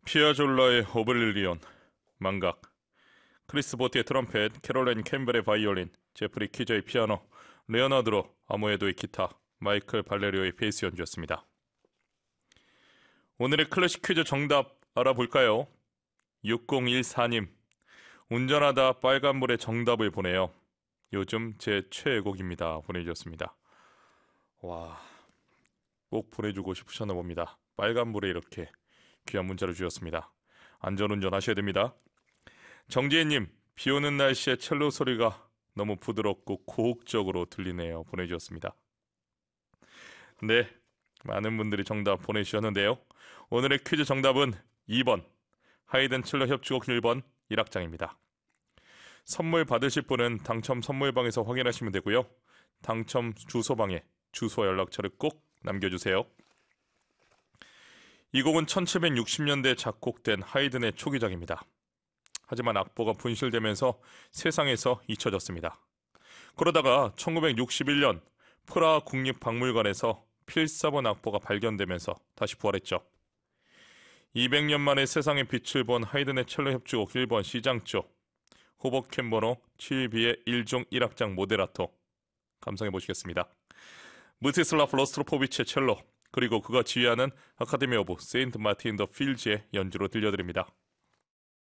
피아졸라의 오블리리온, 망각, 크리스 보티의 트럼펫, 캐롤라인 캠벨의 바이올린, 제프리 키저의 피아노, 레오나드로 아모에도의 기타, 마이클 발레리오의 베이스 연주였습니다. 오늘의 클래식 퀴즈 정답 알아볼까요? 6014님, 운전하다 빨간불에 정답을 보내요. 요즘 제 최애곡입니다. 보내주셨습니다. 와, 꼭 보내주고 싶으셨나 봅니다. 빨간불에 이렇게 귀한 문자를 주셨습니다. 안전운전 하셔야 됩니다. 정지혜님, 비오는 날씨에 첼로 소리가 너무 부드럽고 고혹적으로 들리네요. 보내주셨습니다. 네, 많은 분들이 정답 보내주셨는데요. 오늘의 퀴즈 정답은 2번 하이든 첼로 협주곡 1번 1악장입니다. 선물 받으실 분은 당첨 선물방에서 확인하시면 되고요. 당첨 주소방에 주소와 연락처를 꼭 남겨주세요. 이 곡은 1760년대에 작곡된 하이든의 초기작입니다. 하지만 악보가 분실되면서 세상에서 잊혀졌습니다. 그러다가 1961년 프라하 국립박물관에서 필사본 악보가 발견되면서 다시 부활했죠. 200년 만에 세상의 빛을 본 하이든의 첼로 협주곡 1번 C장조, 호버캔 번호 7B의 1종 1악장 모데라토 감상해 보시겠습니다. 무티슬라프 로스트로포비치의 첼로, 그리고 그가 지휘하는 아카데미 오브 세인트 마틴 더 필즈의 연주로 들려드립니다.